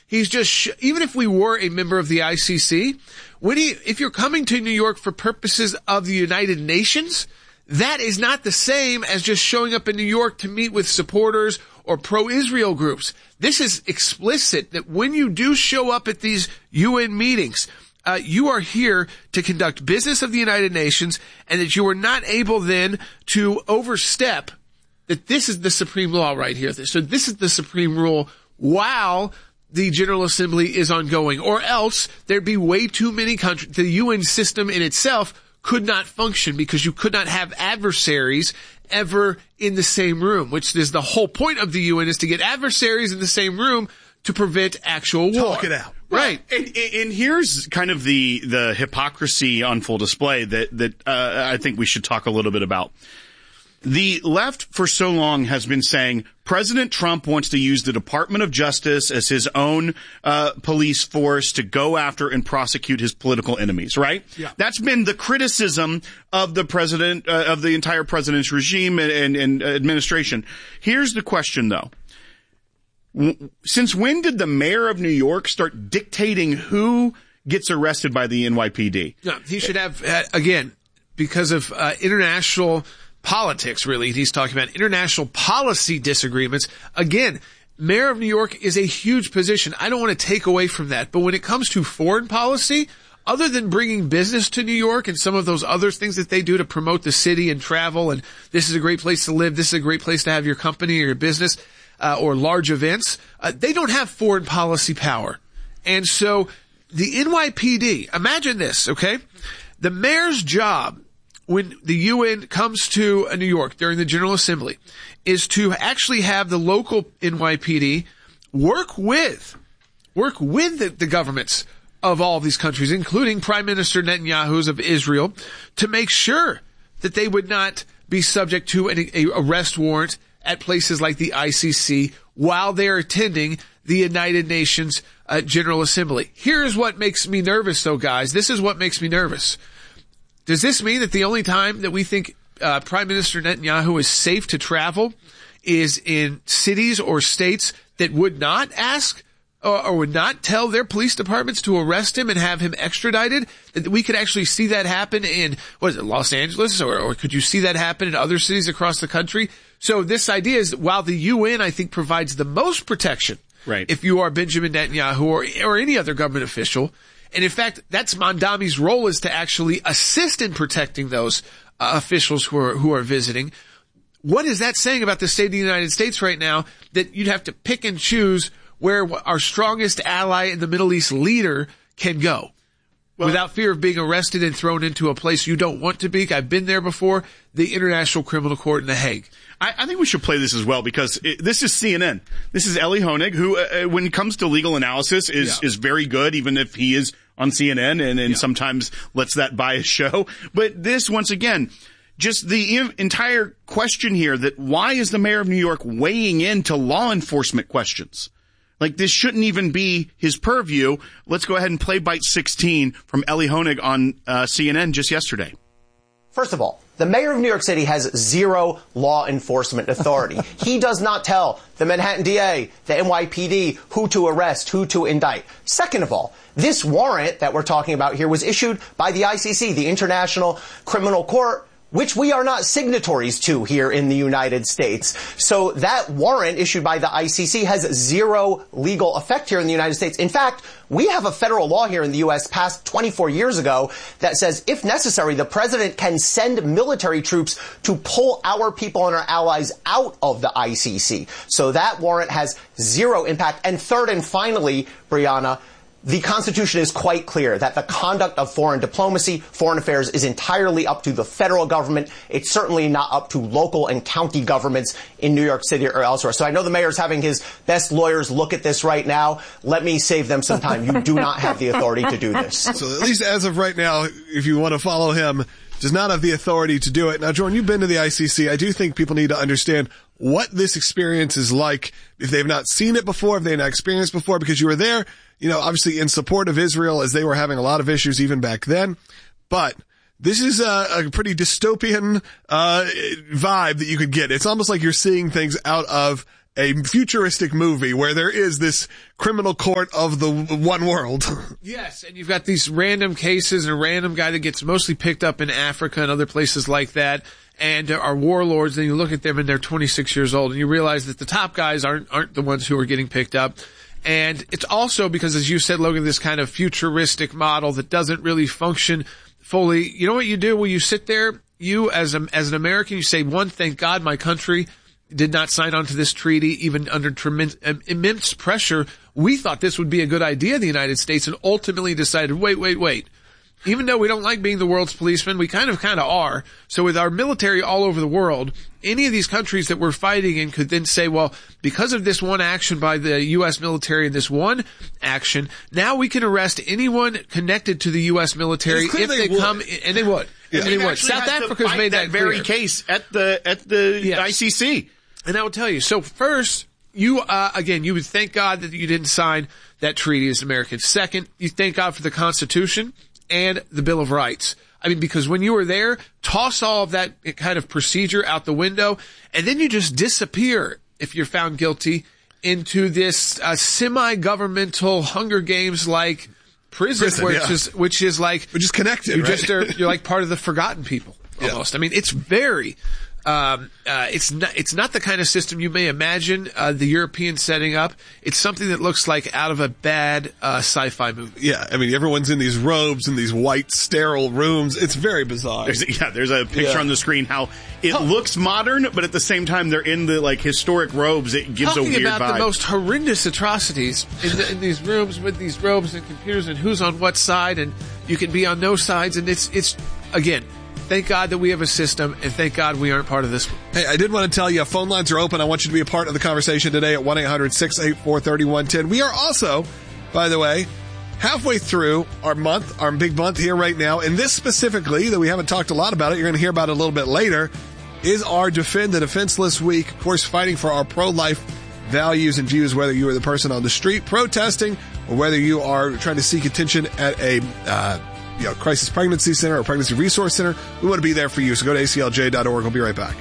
He's just, even if we were a member of the ICC, if you're coming to New York for purposes of the United Nations, that is not the same as just showing up in New York to meet with supporters or pro-Israel groups. This is explicit that when you do show up at these UN meetings, you are here to conduct business of the United Nations, and that you are not able then to overstep that this is the supreme law right here. So this is the supreme rule while the General Assembly is ongoing, or else there'd be way too many countries. The UN system in itself could not function because you could not have adversaries ever in the same room, which is the whole point of the UN, is to get adversaries in the same room to prevent actual war. Talk it out. Right. And here's kind of the hypocrisy on full display that I think we should talk a little bit about. The left for so long has been saying President Trump wants to use the Department of Justice as his own police force to go after and prosecute his political enemies, right? Yeah. That's been the criticism of the president, of the entire president's regime and administration. Here's the question, though. Since when did the mayor of New York start dictating who gets arrested by the NYPD? No, he should have, again, because of international politics, really. He's talking about international policy disagreements. Again, mayor of New York is a huge position. I don't want to take away from that. But when it comes to foreign policy, other than bringing business to New York and some of those other things that they do to promote the city and travel, and this is a great place to live, this is a great place to have your company or your business, or large events, they don't have foreign policy power. And so the NYPD, imagine this, okay? The mayor's job when the UN comes to New York during the General Assembly is to actually have the local NYPD work with the governments of all of these countries, including Prime Minister Netanyahu's of Israel, to make sure that they would not be subject to an arrest warrant at places like the ICC while they're attending the United Nations General Assembly. Here's what makes me nervous, though, guys. This is what makes me nervous. Does this mean that the only time that we think Prime Minister Netanyahu is safe to travel is in cities or states that would not ask or would not tell their police departments to arrest him and have him extradited? That we could actually see that happen in, Los Angeles? Or could you see that happen in other cities across the country? So this idea is that while the UN, I think, provides the most protection, right, if you are Benjamin Netanyahu or any other government official, and in fact, that's Mondami's role, is to actually assist in protecting those officials who are visiting. What is that saying about the state of the United States right now, that you'd have to pick and choose where our strongest ally in the Middle East leader can go without fear of being arrested and thrown into a place you don't want to be? I've been there before, the International Criminal Court in The Hague. I think we should play this as well, because this is CNN. This is Elie Honig, who, when it comes to legal analysis, is very good, even if he is on CNN and sometimes lets that bias show. But this, once again, just the entire question here, that why is the mayor of New York weighing into law enforcement questions? Like, this shouldn't even be his purview. Let's go ahead and play bite 16 from Elie Honig on CNN just yesterday. First of all, the mayor of New York City has zero law enforcement authority. He does not tell the Manhattan DA, the NYPD, who to arrest, who to indict. Second of all, this warrant that we're talking about here was issued by the ICC, the International Criminal Court, which we are not signatories to here in the United States. So that warrant issued by the ICC has zero legal effect here in the United States. In fact, we have a federal law here in the U.S. passed 24 years ago that says, if necessary, the president can send military troops to pull our people and our allies out of the ICC. So that warrant has zero impact. And third and finally, Brianna, the Constitution is quite clear that the conduct of foreign diplomacy, foreign affairs, is entirely up to the federal government. It's certainly not up to local and county governments in New York City or elsewhere. So I know the mayor's having his best lawyers look at this right now. Let me save them some time. You do not have the authority to do this. So at least as of right now, if you want to follow him, does not have the authority to do it. Now, Jordan, you've been to the ICC. I do think people need to understand what this experience is like if they've not seen it before, if they've not experienced it before, because you were there, obviously in support of Israel, as they were having a lot of issues even back then. But this is a pretty dystopian vibe that you could get. It's almost like you're seeing things out of a futuristic movie where there is this criminal court of the one world. Yes, and you've got these random cases and a random guy that gets mostly picked up in Africa and other places like that, and are warlords, and you look at them and they're 26 years old, and you realize that the top guys aren't the ones who are getting picked up. And it's also because, as you said, Logan, this kind of futuristic model that doesn't really function fully. You know what you do? Well, you sit there, you as an American, you say, one, thank God my country did not sign on to this treaty, even under immense pressure. We thought this would be a good idea, the United States, and ultimately decided, wait. Even though we don't like being the world's policeman, we kind of are. So with our military all over the world, any of these countries that we're fighting in could then say, well, because of this one action by the U.S. military and this one action, now we can arrest anyone connected to the U.S. military if they come, and they would. Yeah. And they would. South Africa's made that very clear. case at the ICC. And I will tell you, so first, you would thank God that you didn't sign that treaty as Americans. Second, you thank God for the Constitution and the Bill of Rights. I mean, because when you were there, toss all of that kind of procedure out the window, and then you just disappear if you're found guilty into this semi-governmental Hunger Games-like prison which is like, which is connected. You're like part of the forgotten people almost. Yeah. I mean, it's very. It's not the kind of system you may imagine the Europeans setting up. It's something that looks like out of a bad sci-fi movie. Yeah, I mean, everyone's in these robes and these white, sterile rooms. It's very bizarre. There's a picture on the screen how it looks modern, but at the same time they're in the historic robes. It gives a weird vibe. Talking about the most horrendous atrocities in these rooms with these robes and computers and who's on what side, and you can be on no sides, and it's again. Thank God that we have a system, and thank God we aren't part of this. Hey, I did want to tell you, phone lines are open. I want you to be a part of the conversation today at 1-800-684-3110. We are also, by the way, halfway through our big month here right now, and this specifically, that we haven't talked a lot about it, you're going to hear about it a little bit later, is our Defend the Defenseless Week. Of course, fighting for our pro-life values and views, whether you are the person on the street protesting or whether you are trying to seek attention at a crisis pregnancy center or pregnancy resource center. We want to be there for you. So go to aclj.org. We'll be right back.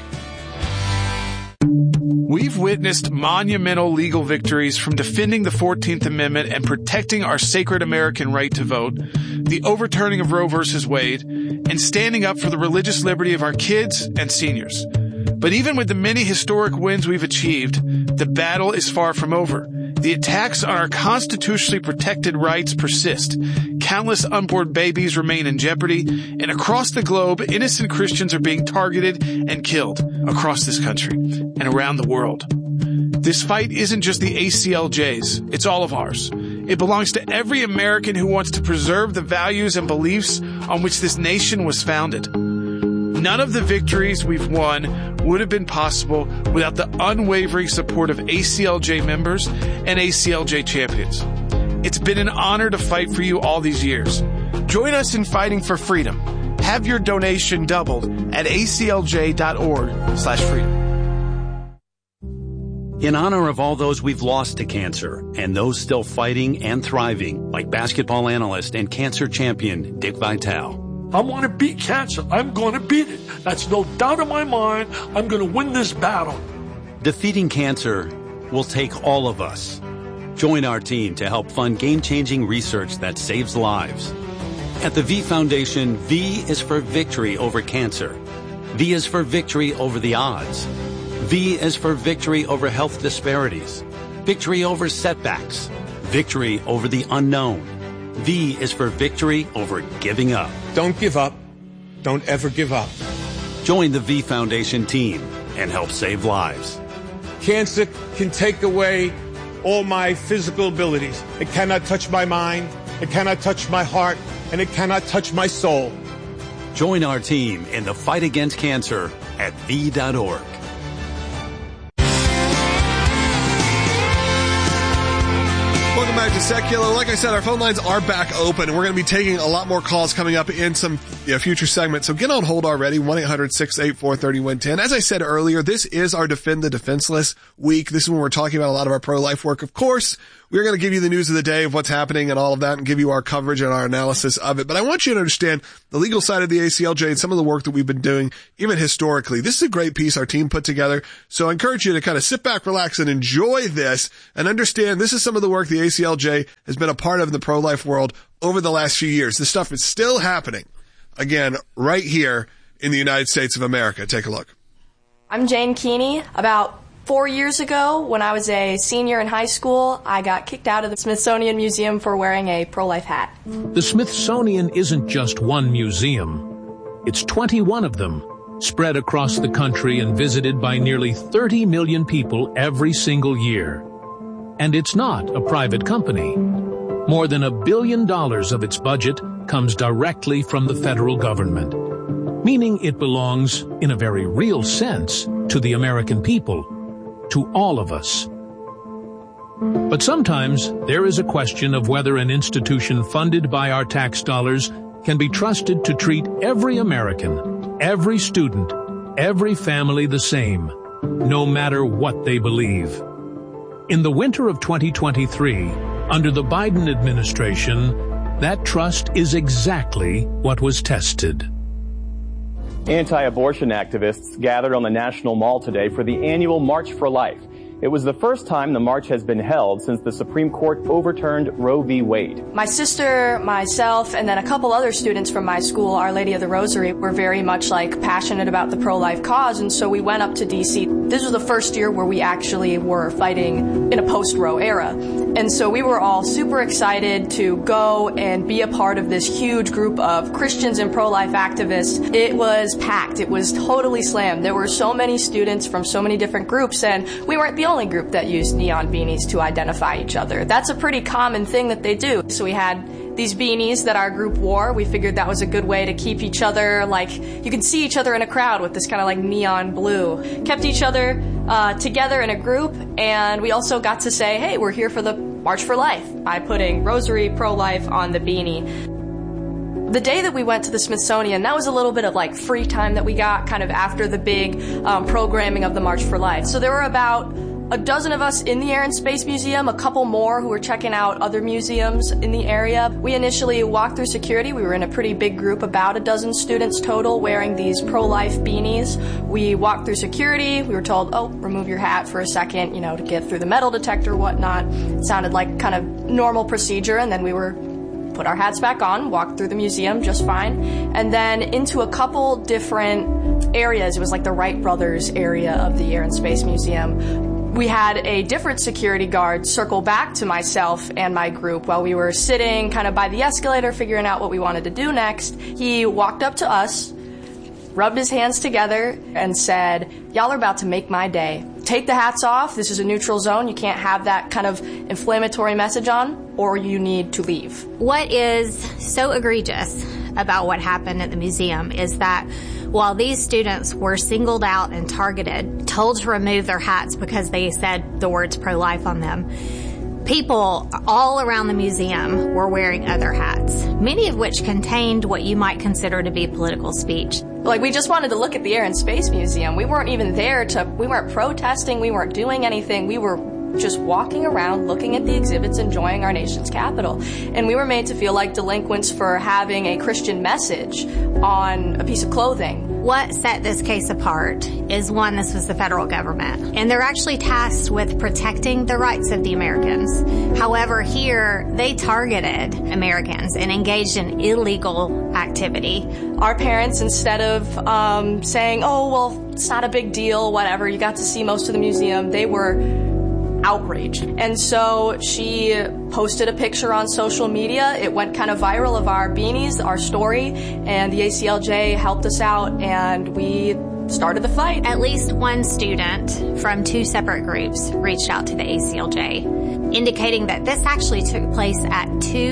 We've witnessed monumental legal victories from defending the 14th Amendment and protecting our sacred American right to vote, the overturning of Roe v. Wade, and standing up for the religious liberty of our kids and seniors. But even with the many historic wins we've achieved, the battle is far from over. The attacks on our constitutionally protected rights persist. Countless unborn babies remain in jeopardy, and across the globe, innocent Christians are being targeted and killed across this country and around the world. This fight isn't just the ACLJ's, it's all of ours. It belongs to every American who wants to preserve the values and beliefs on which this nation was founded. None of the victories we've won would have been possible without the unwavering support of ACLJ members and ACLJ champions. It's been an honor to fight for you all these years. Join us in fighting for freedom. Have your donation doubled at aclj.org/freedom. In honor of all those we've lost to cancer and those still fighting and thriving, like basketball analyst and cancer champion Dick Vitale. I want to beat cancer. I'm going to beat it. That's no doubt in my mind. I'm going to win this battle. Defeating cancer will take all of us. Join our team to help fund game-changing research that saves lives. At the V Foundation, V is for victory over cancer. V is for victory over the odds. V is for victory over health disparities. Victory over setbacks. Victory over the unknown. V is for victory over giving up. Don't give up. Don't ever give up. Join the V Foundation team and help save lives. Cancer can take away all my physical abilities. It cannot touch my mind. It cannot touch my heart. And it cannot touch my soul. Join our team in the fight against cancer at V.org. Welcome back to Secular. Like I said, our phone lines are back open, and we're going to be taking a lot more calls coming up in some future segments. So get on hold already, 1-800-684-3110. As I said earlier, this is our Defend the Defenseless week. This is when we're talking about a lot of our pro-life work. Of course, we're going to give you the news of the day of what's happening and all of that and give you our coverage and our analysis of it. But I want you to understand the legal side of the ACLJ and some of the work that we've been doing, even historically. This is a great piece our team put together. So I encourage you to kind of sit back, relax, and enjoy this and understand this is some of the work the ACLJ has been a part of in the pro-life world over the last few years. This stuff is still happening, again, right here in the United States of America. Take a look. I'm Jane Keeney. About 4 years ago, when I was a senior in high school, I got kicked out of the Smithsonian Museum for wearing a pro-life hat. The Smithsonian isn't just one museum. It's 21 of them, spread across the country and visited by nearly 30 million people every single year. And it's not a private company. More than $1 billion of its budget comes directly from the federal government, meaning it belongs, in a very real sense, to the American people, to all of us. But sometimes there is a question of whether an institution funded by our tax dollars can be trusted to treat every American, every student, every family the same, no matter what they believe. In the winter of 2023, under the Biden administration, that trust is exactly what was tested. Anti-abortion activists gathered on the National Mall today for the annual March for Life. It was the first time the march has been held since the Supreme Court overturned Roe v. Wade. My sister, myself, and then a couple other students from my school, Our Lady of the Rosary, were very much passionate about the pro-life cause, and so we went up to D.C. This was the first year where we actually were fighting in a post-Roe era. And so we were all super excited to go and be a part of this huge group of Christians and pro-life activists. It was packed. It was totally slammed. There were so many students from so many different groups, and we weren't the only group that used neon beanies to identify each other. That's a pretty common thing that they do. So we had these beanies that our group wore. We figured that was a good way to keep each other, you can see each other in a crowd with this kind of neon blue. Kept each other together in a group, and we also got to say, hey, we're here for the March for Life by putting Rosary Pro-Life on the beanie. The day that we went to the Smithsonian, that was a little bit of free time that we got kind of after the big programming of the March for Life. So there were about a dozen of us in the Air and Space Museum, a couple more who were checking out other museums in the area. We initially walked through security. We were in a pretty big group, about a dozen students total, wearing these pro-life beanies. We walked through security. We were told, remove your hat for a second, to get through the metal detector, whatnot. It sounded like kind of normal procedure, and then we were put our hats back on, walked through the museum just fine, and then into a couple different areas. It was the Wright Brothers area of the Air and Space Museum. We had a different security guard circle back to myself and my group while we were sitting kind of by the escalator figuring out what we wanted to do next. He walked up to us, rubbed his hands together, and said, y'all are about to make my day. Take the hats off. This is a neutral zone. You can't have that kind of inflammatory message on, or you need to leave. What is so egregious about what happened at the museum is that while these students were singled out and targeted, told to remove their hats because they said the words pro-life on them, people all around the museum were wearing other hats, many of which contained what you might consider to be political speech. We just wanted to look at the Air and Space Museum. We weren't even there we weren't protesting, we weren't doing anything. We were just walking around, looking at the exhibits, enjoying our nation's capital. And we were made to feel like delinquents for having a Christian message on a piece of clothing. What set this case apart is, one, this was the federal government, and they're actually tasked with protecting the rights of the Americans. However, here, they targeted Americans and engaged in illegal activity. Our parents, instead of saying, it's not a big deal, whatever, you got to see most of the museum, they were outraged. And so she posted a picture on social media. It went kind of viral of our beanies, our story, and the ACLJ helped us out, and we started the fight. At least one student from two separate groups reached out to the ACLJ, indicating that this actually took place at two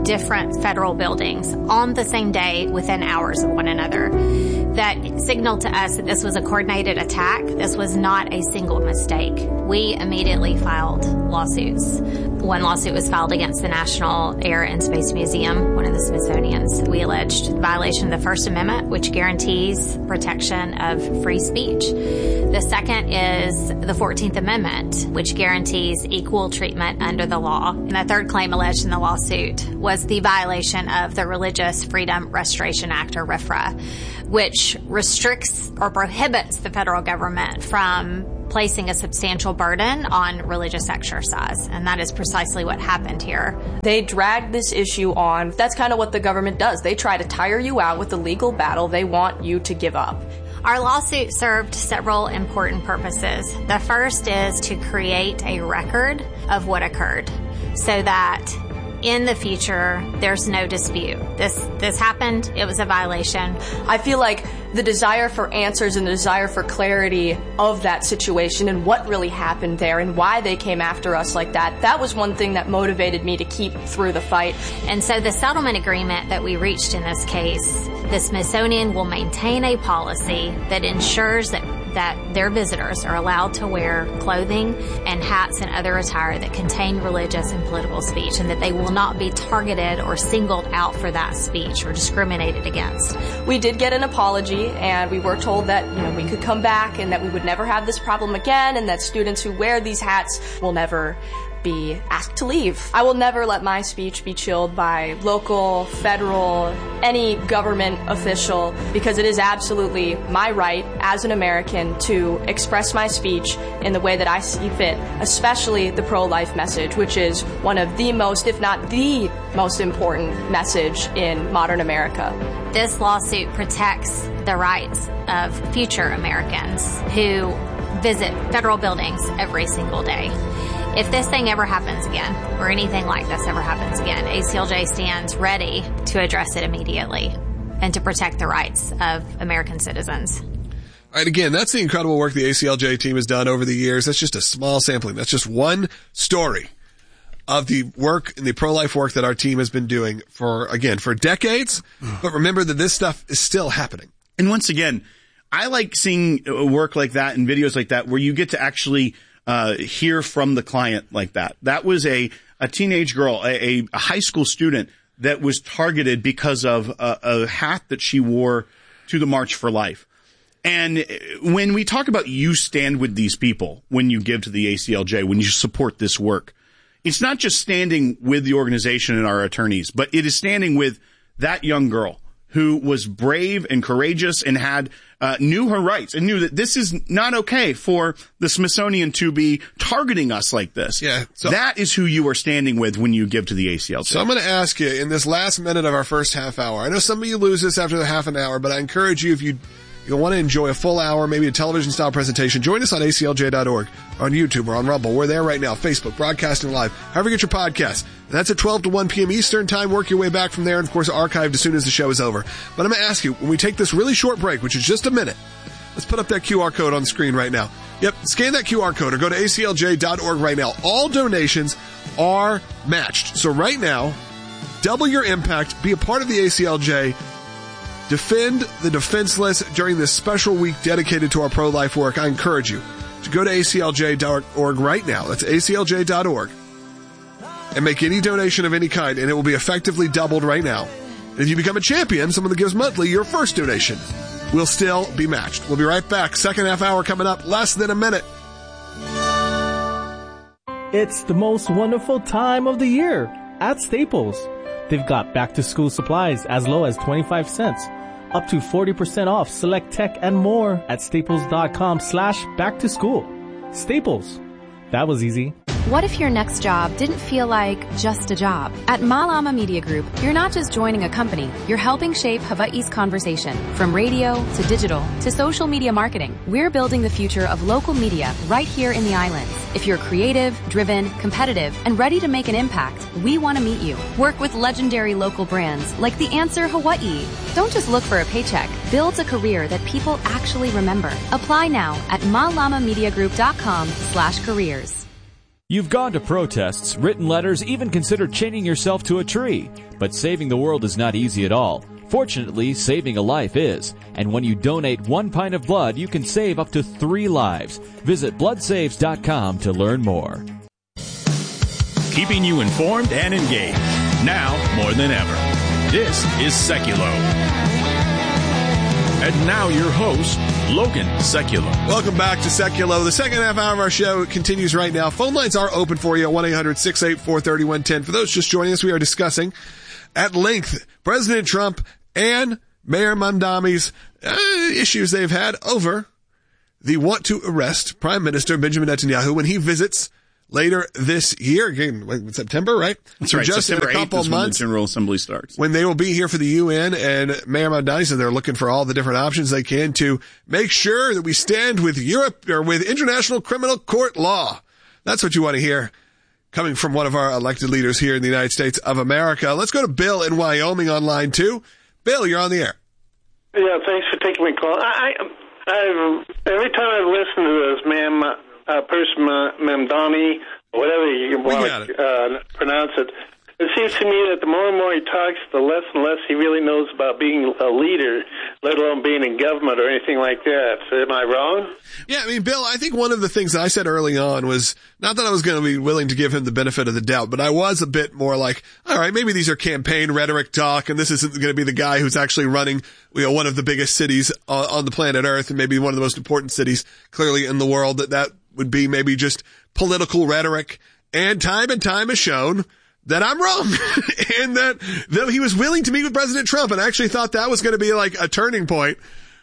different federal buildings on the same day within hours of one another. That signaled to us that this was a coordinated attack. This was not a single mistake. We immediately filed lawsuits. One lawsuit was filed against the National Air and Space Museum, one of the Smithsonian's. We alleged violation of the First Amendment, which guarantees protection of free speech. The second is the 14th Amendment, which guarantees equal treatment under the law. And the third claim alleged in the lawsuit was the violation of the Religious Freedom Restoration Act, or RFRA, which restricts or prohibits the federal government from placing a substantial burden on religious exercise. And that is precisely what happened here. They dragged this issue on. That's kind of what the government does. They try to tire you out with the legal battle they want you to give up. Our lawsuit served several important purposes. The first is to create a record of what occurred so that in the future, there's no dispute. This happened. It was a violation. I feel like the desire for answers and the desire for clarity of that situation and what really happened there and why they came after us like that was one thing that motivated me to keep through the fight. And so the settlement agreement that we reached in this case, the Smithsonian will maintain a policy that ensures that their visitors are allowed to wear clothing and hats and other attire that contain religious and political speech, and that they will not be targeted or singled out for that speech or discriminated against. We did get an apology, and we were told that we could come back and that we would never have this problem again, and that students who wear these hats will never be asked to leave. I will never let my speech be chilled by local, federal, any government official, because it is absolutely my right as an American to express my speech in the way that I see fit, especially the pro-life message, which is one of the most, if not the most important message in modern America. This lawsuit protects the rights of future Americans who visit federal buildings every single day. If this thing ever happens again, or anything like this ever happens again, ACLJ stands ready to address it immediately and to protect the rights of American citizens. All right, again, that's the incredible work the ACLJ team has done over the years. That's just a small sampling. That's just one story of the work and the pro-life work that our team has been doing for decades. But remember that this stuff is still happening. And once again, I like seeing work like that and videos like that where you get to actually hear from the client like that. That was a teenage girl, a high school student that was targeted because of a hat that she wore to the March for Life. And when we talk about you stand with these people, when you give to the ACLJ, when you support this work, it's not just standing with the organization and our attorneys, but it is standing with that young girl who was brave and courageous and had knew her rights and knew that this is not okay for the Smithsonian to be targeting us like this. Yeah. So that is who you are standing with when you give to the ACLJ. So I'm going to ask you in this last minute of our first half hour. I know some of you lose this after the half an hour, but I encourage you, if you want to enjoy a full hour, maybe a television style presentation, join us on aclj.org, on YouTube or on Rumble. We're there right now, Facebook, broadcasting live, however you get your podcasts. And that's at 12 to 1 p.m. Eastern time. Work your way back from there, and of course archived as soon as the show is over. But I'm going to ask you, when we take this really short break, which is just a minute, let's put up that QR code on the screen right now. Yep, scan that QR code or go to aclj.org right now. All donations are matched. So right now, double your impact, be a part of the ACLJ, defend the defenseless during this special week dedicated to our pro-life work. I encourage you to go to aclj.org right now. That's aclj.org. And make any donation of any kind, and it will be effectively doubled right now. And if you become a champion, someone that gives monthly, your first donation will still be matched. We'll be right back. Second half hour coming up, less than a minute. It's the most wonderful time of the year at Staples. They've got back-to-school supplies as low as 25 cents, up to 40% off select tech and more at staples.com/back-to-school. Staples. That was easy. What if your next job didn't feel like just a job? At Malama Media Group, you're not just joining a company, you're helping shape Hawaii's conversation. From radio to digital to social media marketing, we're building the future of local media right here in the islands. If you're creative, driven, competitive, and ready to make an impact, we want to meet you. Work with legendary local brands like The Answer Hawaii. Don't just look for a paycheck. Build a career that people actually remember. Apply now at malamamediagroup.com/careers. You've gone to protests, written letters, even considered chaining yourself to a tree. But saving the world is not easy at all. Fortunately, saving a life is. And when you donate 1 pint of blood, you can save up to 3 lives. Visit bloodsaves.com to learn more. Keeping you informed and engaged. Now more than ever. This is Seculo. And now your host, Logan Seculo. Welcome back to Seculo. The second half hour of our show continues right now. Phone lines are open for you at 1-800-684-3110. For those just joining us, we are discussing at length President Trump and Mayor Mamdani's issues they've had over the want to arrest Prime Minister Benjamin Netanyahu when he visits later this year, again, September, right? That's right. Just September in a couple 8th is months, when the General Assembly starts. when they will be here for the UN, and Mayor Mamdani said they're looking for all the different options they can to make sure that we stand with Europe or with International Criminal Court law. That's what you want to hear coming from one of our elected leaders here in the United States of America. Let's go to Bill in Wyoming on line 2. Bill, you're on the air. Yeah, thanks for taking my call. I've every time I've listened to this person Mamdani, whatever you want to pronounce it, it seems to me that the more and more he talks, the less and less he really knows about being a leader, let alone being in government or anything like that. Am I wrong? Yeah, I mean, Bill, I think one of the things that I said early on was not that I was going to be willing to give him the benefit of the doubt, but I was a bit more like, all right, maybe these are campaign rhetoric talk, and this isn't going to be the guy who's actually running, one of the biggest cities on the planet Earth, and maybe one of the most important cities clearly in the world. That would be maybe just political rhetoric. And time has shown that I'm wrong and that he was willing to meet with President Trump, and I actually thought that was going to be like a turning point.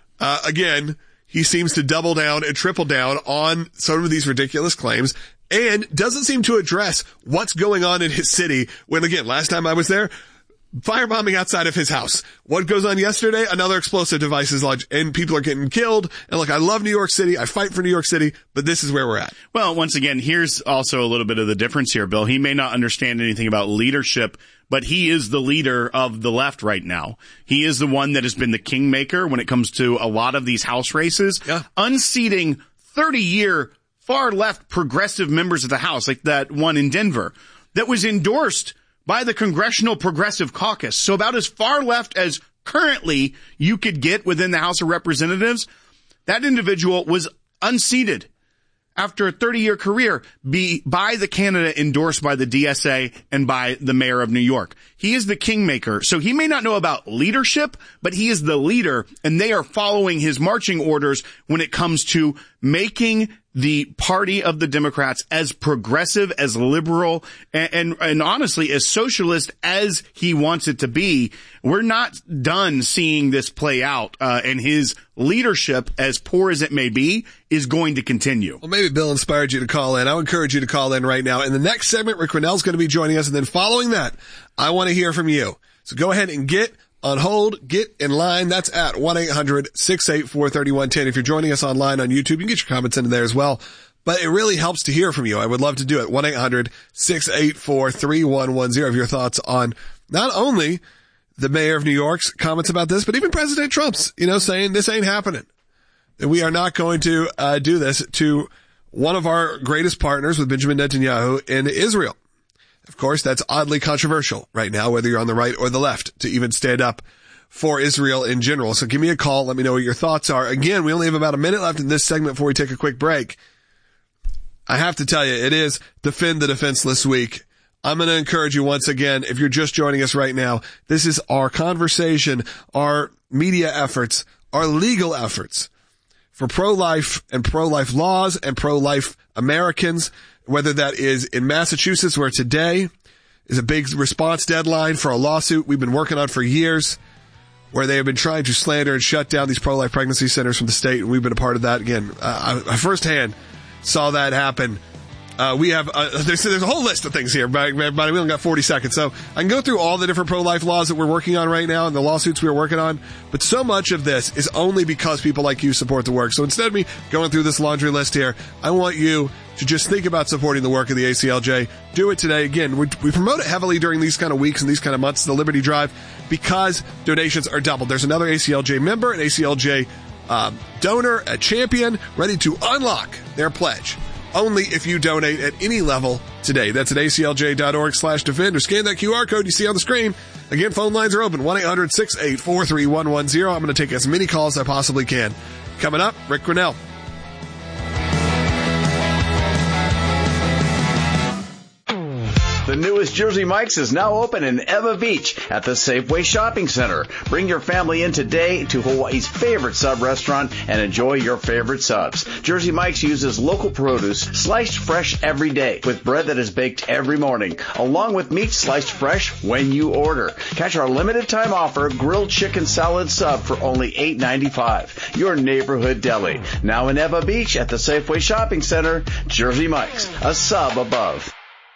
Again, he seems to double down and triple down on some of these ridiculous claims and doesn't seem to address what's going on in his city when, again, last time I was there, firebombing outside of his house. What goes on yesterday? Another explosive device is lodged and people are getting killed. And look, I love New York City. I fight for New York City, but this is where we're at. Well, once again, here's also a little bit of the difference here, Bill. He may not understand anything about leadership, but he is the leader of the left right now. He is the one that has been the kingmaker when it comes to a lot of these House races, unseating 30-year far left progressive members of the House, like that one in Denver, that was endorsed by the Congressional Progressive Caucus. So about as far left as currently you could get within the House of Representatives. That individual was unseated after a 30-year career by the candidate endorsed by the DSA and by the mayor of New York. He is the kingmaker. So he may not know about leadership, but he is the leader, and they are following his marching orders when it comes to making the party of the Democrats as progressive, as liberal, and honestly, as socialist as he wants it to be. We're not done seeing this play out, and his leadership, as poor as it may be, is going to continue. Well, maybe Bill inspired you to call in. I'll encourage you to call in right now. In the next segment, Rick Grinnell's going to be joining us, and then following that, I want to hear from you. So go ahead and get on hold, get in line. That's at 1-800-684-3110. If you're joining us online on YouTube, you can get your comments into there as well. But it really helps to hear from you. I would love to do it. 1-800-684-3110 of your thoughts on not only the mayor of New York's comments about this, but even President Trump's, saying this ain't happening. That we are not going to do this to one of our greatest partners with Benjamin Netanyahu in Israel. Of course, that's oddly controversial right now, whether you're on the right or the left, to even stand up for Israel in general. So give me a call. Let me know what your thoughts are. Again, we only have about a minute left in this segment before we take a quick break. I have to tell you, it is Defend the Defenseless Week. I'm going to encourage you once again, if you're just joining us right now, this is our conversation, our media efforts, our legal efforts for pro-life and pro-life laws and pro-life Americans, whether that is in Massachusetts, where today is a big response deadline for a lawsuit we've been working on for years, where they have been trying to slander and shut down these pro-life pregnancy centers from the state, and we've been a part of that. Again, I firsthand saw that happen. We have, there's a whole list of things here, but we only got 40 seconds. So I can go through all the different pro-life laws that we're working on right now and the lawsuits we are working on. But so much of this is only because people like you support the work. So instead of me going through this laundry list here, I want you to just think about supporting the work of the ACLJ. Do it today. Again, we promote it heavily during these kind of weeks and these kind of months, the Liberty Drive, because donations are doubled. There's another ACLJ member, an ACLJ donor, a champion, ready to unlock their pledge only if you donate at any level today. That's at aclj.org/defend, or scan that QR code you see on the screen. Again, phone lines are open, 1-800-684-3110. I'm going to take as many calls as I possibly can. Coming up, Rick Grinnell. The newest Jersey Mike's is now open in Eva Beach at the Safeway Shopping Center. Bring your family in today to Hawaii's favorite sub restaurant and enjoy your favorite subs. Jersey Mike's uses local produce sliced fresh every day with bread that is baked every morning, along with meat sliced fresh when you order. Catch our limited time offer, grilled chicken salad sub for only $8.95. Your neighborhood deli. Now in Eva Beach at the Safeway Shopping Center. Jersey Mike's, a sub above.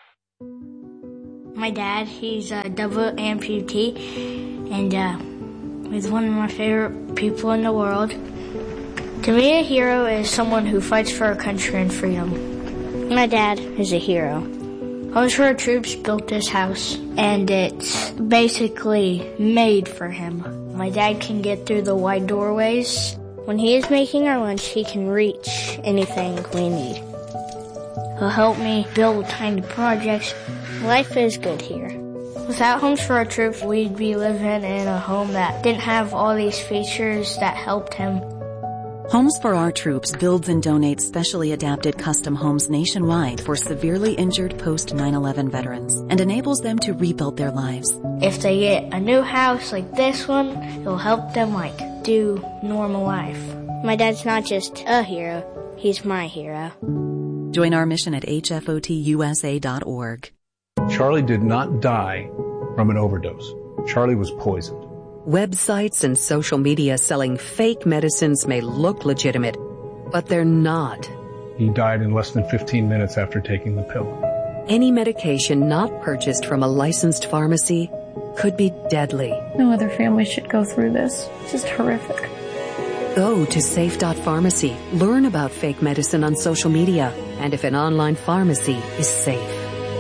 My dad, he's a double amputee, and he's one of my favorite people in the world. To me, a hero is someone who fights for our country and freedom. My dad is a hero. Homes for Our Troops built this house, and it's basically made for him. My dad can get through the wide doorways. When he is making our lunch, he can reach anything we need. He'll help me build tiny projects. Life is good here. Without Homes for Our Troops, we'd be living in a home that didn't have all these features that helped him. Homes for Our Troops builds and donates specially adapted custom homes nationwide for severely injured post-9/11 veterans and enables them to rebuild their lives. If they get a new house like this one, it'll help them do normal life. My dad's not just a hero, he's my hero. Join our mission at hfotusa.org. Charlie did not die from an overdose. Charlie was poisoned. Websites and social media selling fake medicines may look legitimate, but they're not. He died in less than 15 minutes after taking the pill. Any medication not purchased from a licensed pharmacy could be deadly. No other family should go through this. It's just horrific. Go to safe.pharmacy. Learn about fake medicine on social media and if an online pharmacy is safe.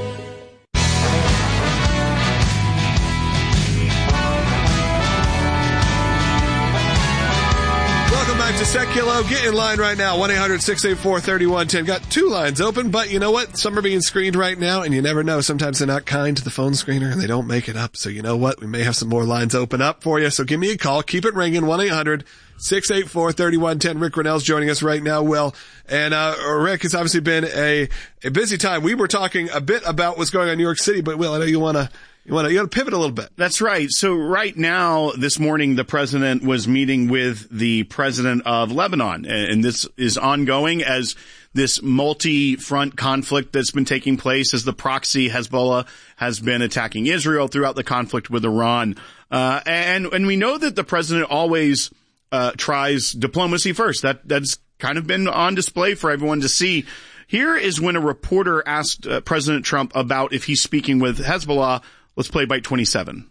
Set Kilo, get in line right now, 1-800-684-3110. Got two lines open, but you know what? Some are being screened right now, and you never know. Sometimes they're not kind to the phone screener, and they don't make it up. So you know what? We may have some more lines open up for you. So give me a call. Keep it ringing, 1-800-684-3110. Rick Grinnell's joining us right now, Will. And Rick, it's obviously been a busy time. We were talking a bit about what's going on in New York City, but Will, I know you want to pivot a little bit. That's right. So right now, this morning, the president was meeting with the president of Lebanon, and this is ongoing as this multi-front conflict that's been taking place as the proxy Hezbollah has been attacking Israel throughout the conflict with Iran. And we know that the president always tries diplomacy first. That's kind of been on display for everyone to see. Here is when a reporter asked President Trump about if he's speaking with Hezbollah. Let's play bite 27.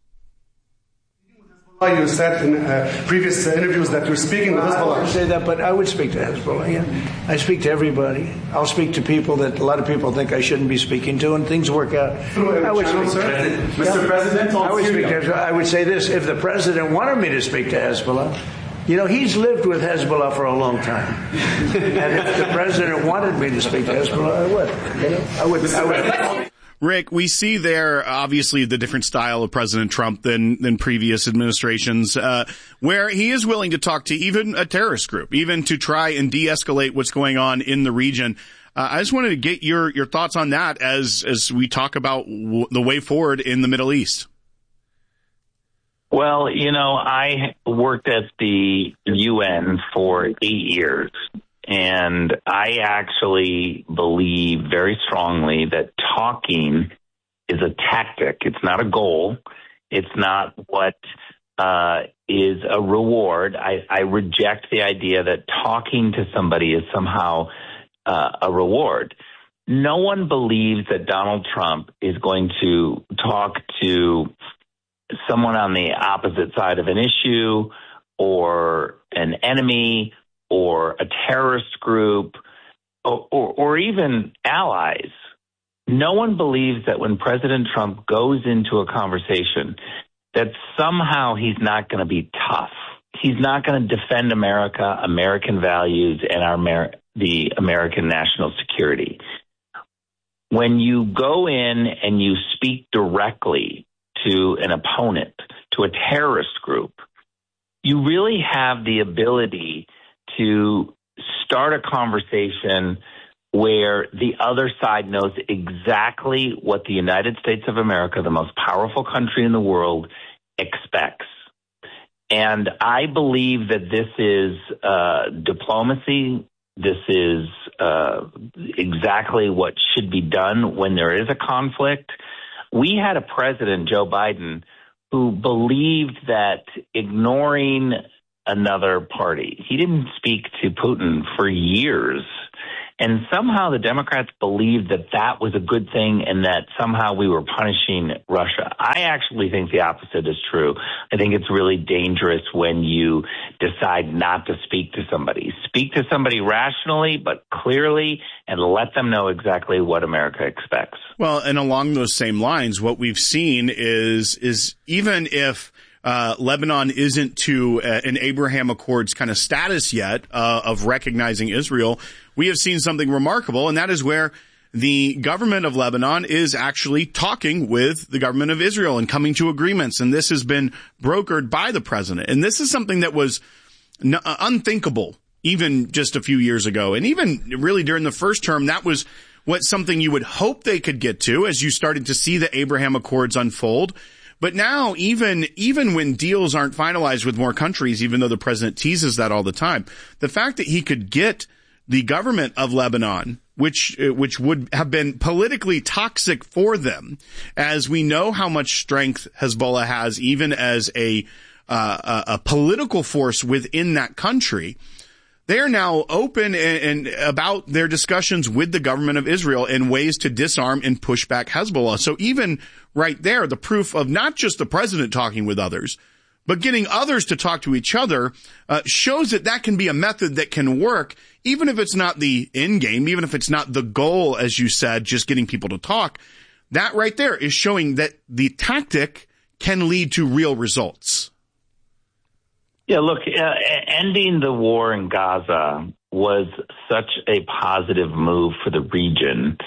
You said in previous interviews that you're speaking with Hezbollah. I wouldn't say that, but I would speak to Hezbollah, yeah. I speak to everybody. I'll speak to people that a lot of people think I shouldn't be speaking to, and things work out. I would speak to Mr. President, I would say this, if the president wanted me to speak to Hezbollah, you know, he's lived with Hezbollah for a long time. And if the president wanted me to speak to Hezbollah, I would. You know, I would. Rick, we see there, obviously, the different style of President Trump than previous administrations, where he is willing to talk to even a terrorist group, even to try and de-escalate what's going on in the region. I just wanted to get your thoughts on that as we talk about the way forward in the Middle East. Well, you know, I worked at the UN for 8 years. And I actually believe very strongly that talking is a tactic. It's not a goal. It's not what is a reward. I reject the idea that talking to somebody is somehow a reward. No one believes that Donald Trump is going to talk to someone on the opposite side of an issue or an enemy or a terrorist group, or even allies. No one believes that when President Trump goes into a conversation that somehow he's not going to be tough. He's not going to defend America, American values, and our the American national security. When you go in and you speak directly to an opponent, to a terrorist group, you really have the ability to start a conversation where the other side knows exactly what the United States of America, the most powerful country in the world, expects. And I believe that this is diplomacy. This is exactly what should be done when there is a conflict. We had a president, Joe Biden, who believed that ignoring another party, he didn't speak to Putin for years. And somehow the Democrats believed that that was a good thing and that somehow we were punishing Russia. I actually think the opposite is true. I think it's really dangerous when you decide not to speak to somebody. Speak to somebody rationally, but clearly, and let them know exactly what America expects. Well, and along those same lines, what we've seen is even if Lebanon isn't to an Abraham Accords kind of status yet of recognizing Israel, we have seen something remarkable, and that is where the government of Lebanon is actually talking with the government of Israel and coming to agreements, and this has been brokered by the president. And this is something that was unthinkable even just a few years ago, and even really during the first term, that was something you would hope they could get to as you started to see the Abraham Accords unfold. But now, even when deals aren't finalized with more countries, even though the president teases that all the time, the fact that he could get the government of Lebanon, which would have been politically toxic for them, as we know how much strength Hezbollah has, even as a political force within that country, they are now open and about their discussions with the government of Israel in ways to disarm and push back Hezbollah. So even right there, the proof of not just the president talking with others, but getting others to talk to each other shows that can be a method that can work, even if it's not the end game, even if it's not the goal, as you said, just getting people to talk. That right there is showing that the tactic can lead to real results. Yeah, look, ending the war in Gaza was such a positive move for the region.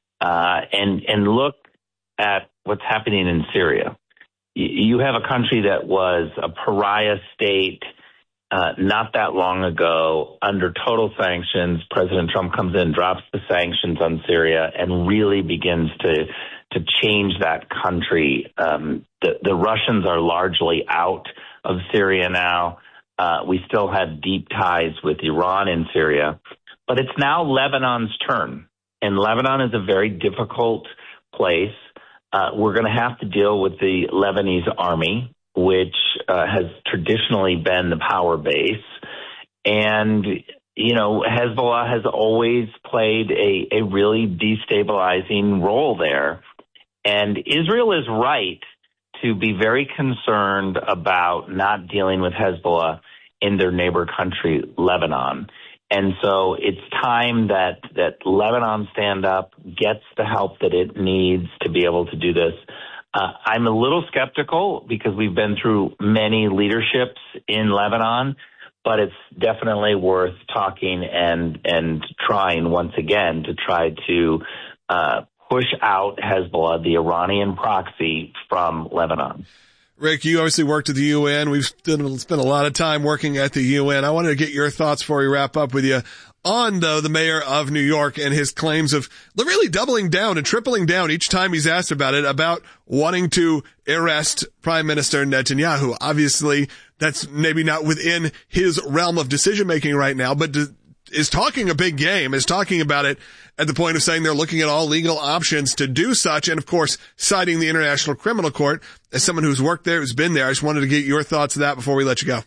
And look at what's happening in Syria. You have a country that was a pariah state not that long ago under total sanctions. President Trump comes in, drops the sanctions on Syria, and really begins to change that country. The Russians are largely out of Syria now. We still have deep ties with Iran in Syria, but it's now Lebanon's turn. And Lebanon is a very difficult place. We're going to have to deal with the Lebanese army, which has traditionally been the power base. And, Hezbollah has always played a really destabilizing role there. And Israel is right to be very concerned about not dealing with Hezbollah in their neighbor country, Lebanon. And so it's time that Lebanon stand up, gets the help that it needs to be able to do this. I'm a little skeptical because we've been through many leaderships in Lebanon, but it's definitely worth talking and trying once again to try to push out Hezbollah, the Iranian proxy, from Lebanon. Rick, you obviously worked at the UN. We've spent a lot of time working at the UN. I wanted to get your thoughts before we wrap up with you on, though, the mayor of New York and his claims of really doubling down and tripling down each time he's asked about it, about wanting to arrest Prime Minister Netanyahu. Obviously, that's maybe not within his realm of decision-making right now, but is talking a big game, is talking about it at the point of saying they're looking at all legal options to do such, and of course, citing the International Criminal Court. As someone who's worked there, who's been there, I just wanted to get your thoughts on that before we let you go.